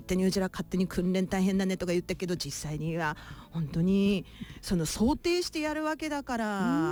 勝手に訓練大変だねとか言ったけど、実際には本当にその想定してやるわけだから、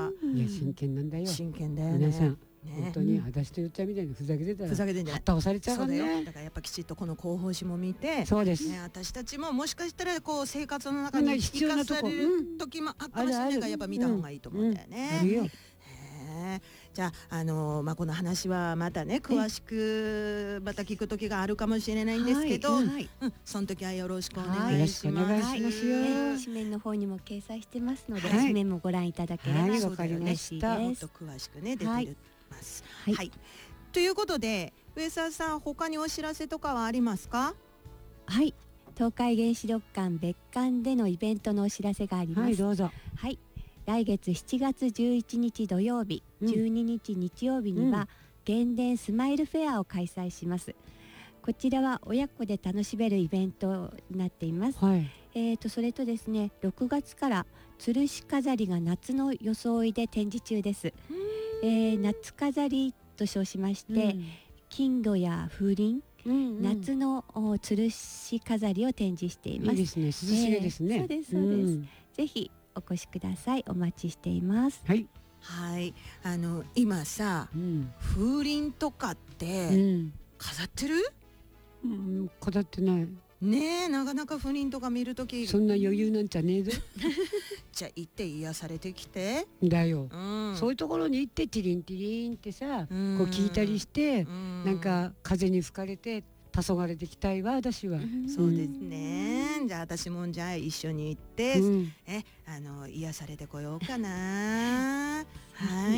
いや真剣なんだよ。 真剣だよね。 皆さん本当に私と言っちゃうみたいにふざけてたら旗押されちゃうからね。 そうだよ。だからやっぱきちっとこの広報誌も見て、 そうです、 ね、私たちももしかしたらこう生活の中に生かされる時もあるかもしれないから、やっぱ見た方がいいと思うんだよね。 あるよ。 じゃあ、この話はまたね詳しくまた聞く時があるかもしれないんですけど、その時はよろしくお願いします。 紙面の方にも掲載してますので、紙面もご覧いただければ嬉しいです。 もっと詳しくね出てます。はい。ということで上沢さん、他にお知らせとかはありますか？ はい。東海原子力館別館でのイベントのお知らせがあります。 はい、どうぞ。 はい。来月7月11日土曜日、12日日曜日には、原電スマイルフェアを開催します。こちらは親子で楽しめるイベントになっています。それとですね、6月から吊るし飾りが夏の装いで展示中です。夏飾りと称しまして、金魚や風鈴、夏の吊るし飾りを展示しています。 いいですね、涼しげですね。 そうですそうです。ぜひお越しください。お待ちしています。 はい。 はい。今さ、風鈴とかって飾ってる？ 飾ってない。 ねえ、なかなか風鈴とか見るときそんな余裕なんちゃねえぞ。 じゃあ行って癒されてきて。 だよ。そういうところに行ってティリンティリンってさ、こう聞いたりして、なんか風に吹かれて黄昏できたいわ、私は。 そうですね。じゃあ私もじゃあ一緒に行って、癒されてこようかな。はい。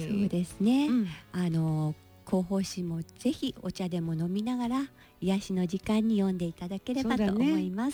そうですね。広報誌もぜひお茶でも飲みながら癒しの時間に読んでいただければと思います。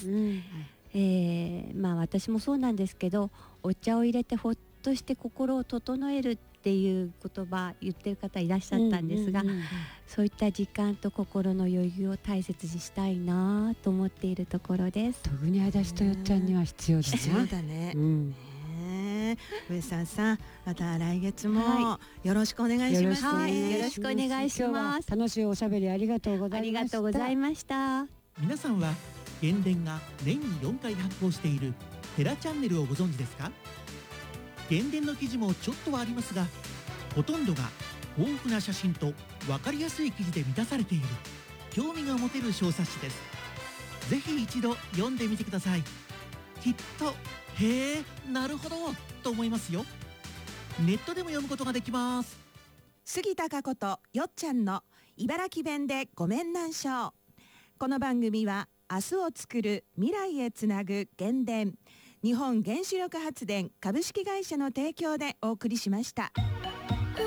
私もそうなんですけど、お茶を入れてほっとして心を整えるっていう言葉言ってる方いらっしゃったんですが、そういった時間と心の余裕を大切にしたいなと思っているところです。 特に私とよっちゃんには必要だな。 必要だね。上沢さん、また来月もよろしくお願いします。 よろしくお願いします。 楽しいおしゃべりありがとうございました。 ありがとうございました。 皆さんは原電が年に4回発行しているテラチャンネルをご存知ですか？原電の記事もちょっとはありますが、ほとんどが豊富な写真と分かりやすい記事で満たされている興味が持てる小冊子です。ぜひ一度読んでみてください。きっとへえ、なるほどと思いますよ。ネットでも読むことができます。 杉田佳子とよっちゃんの茨城弁でごめんなんしょう。この番組は明日をつくる未来へつなぐ原電、日本原子力発電株式会社の提供でお送りしました。